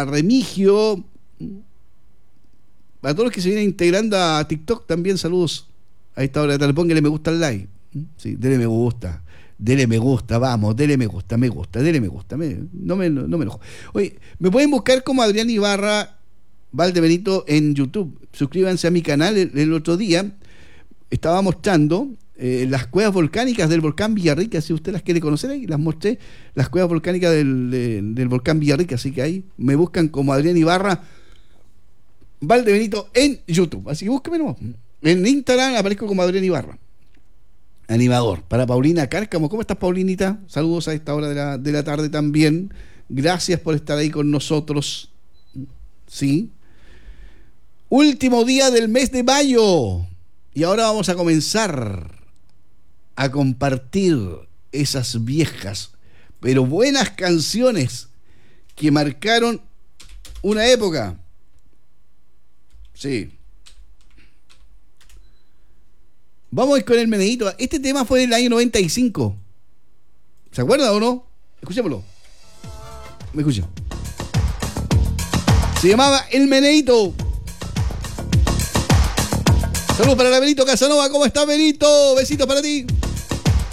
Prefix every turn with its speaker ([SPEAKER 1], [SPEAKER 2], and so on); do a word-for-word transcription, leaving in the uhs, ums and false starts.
[SPEAKER 1] a Remigio, a todos los que se vienen integrando a TikTok también, saludos a esta hora de tarde. Póngale me gusta al like, sí, dele me gusta, dele me gusta, vamos, dele me gusta, me gusta, dele me gusta, me, no, me, no me enojo. Oye, me pueden buscar como Adrián Ibarra Valdebenito en YouTube. Suscríbanse a mi canal. El, el otro día estaba mostrando eh, las cuevas volcánicas del volcán Villarrica. Si usted las quiere conocer, ahí las mostré, las cuevas volcánicas del, de, del volcán Villarrica. Así que ahí me buscan como Adrián Ibarra Valdebenito en YouTube. Así que búsqueme nomás. En Instagram aparezco como Adrián Ibarra, animador. Para Paulina Cárcamo. ¿Cómo estás, Paulinita? Saludos a esta hora de la, de la tarde también. Gracias por estar ahí con nosotros. Sí. Último día del mes de mayo. Y ahora vamos a comenzar a compartir esas viejas, pero buenas canciones que marcaron una época. Sí. Vamos a ir con el meneíto. Este tema fue en el año noventa y cinco. ¿Se acuerda o no? Escuchémoslo. Me escucha. Se llamaba El Meneíto. Saludos para la Benito Casanova. ¿Cómo está, Benito? Besitos para ti.